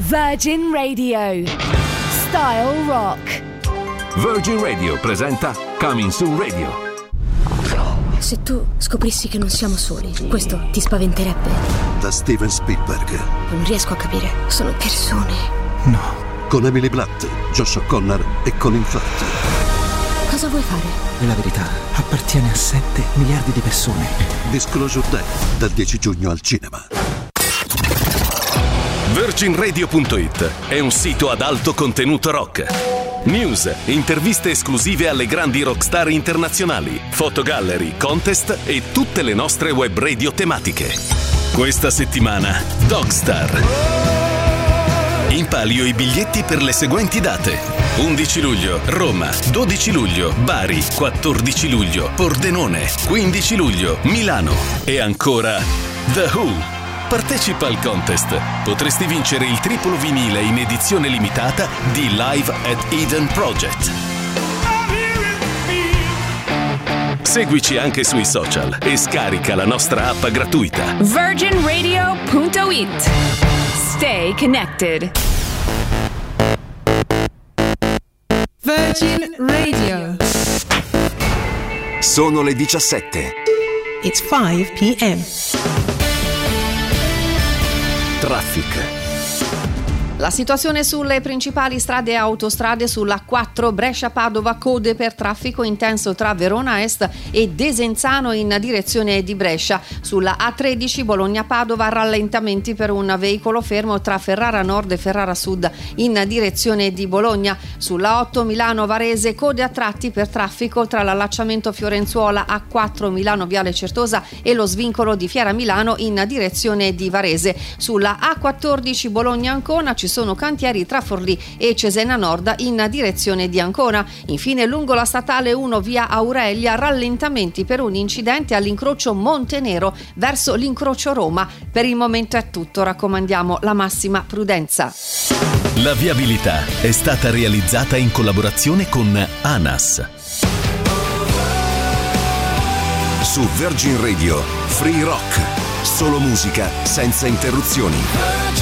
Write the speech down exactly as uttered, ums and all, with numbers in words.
Virgin Radio. Style Rock. Virgin Radio presenta Coming Soon Radio. Se tu scoprissi che non siamo soli, questo ti spaventerebbe? Da Steven Spielberg. Non riesco a capire. Sono persone. No. Con Emily Blunt, Josh O'Connor e Colin Firth. Cosa vuoi fare? E la verità appartiene a sette miliardi di persone. Disclosure Day, dal dieci giugno al cinema. Virgin Radio punto it è un sito ad alto contenuto rock. News, interviste esclusive alle grandi rockstar internazionali, fotogallery, contest e tutte le nostre web radio tematiche. Questa settimana, Dogstar. In palio i biglietti per le seguenti date: undici luglio Roma, dodici luglio Bari, quattordici luglio Pordenone, quindici luglio Milano e ancora The Who. Partecipa al contest. Potresti vincere il triplo vinile in edizione limitata di Live at Eden Project. Seguici anche sui social e scarica la nostra app gratuita. Virgin Radio punto it. Stay connected. Virgin Radio. Sono le diciassette. It's five p.m. Traffic. La situazione sulle principali strade e autostrade: sulla quattro Brescia-Padova, code per traffico intenso tra Verona Est e Desenzano in direzione di Brescia. Sulla A tredici Bologna-Padova, rallentamenti per un veicolo fermo tra Ferrara Nord e Ferrara Sud in direzione di Bologna. Sulla otto Milano-Varese, code a tratti per traffico tra l'allacciamento Fiorenzuola A quattro Milano Viale Certosa e lo svincolo di Fiera Milano in direzione di Varese. Sulla A quattordici Bologna-Ancona ci sono cantieri tra Forlì e Cesena Nord in direzione di Ancona. Infine, lungo la statale uno via Aurelia, rallentamenti per un incidente all'incrocio Montenero verso l'incrocio Roma. Per il momento è tutto, raccomandiamo la massima prudenza. La viabilità è stata realizzata in collaborazione con ANAS. Su Virgin Radio, Free Rock. Solo musica senza interruzioni.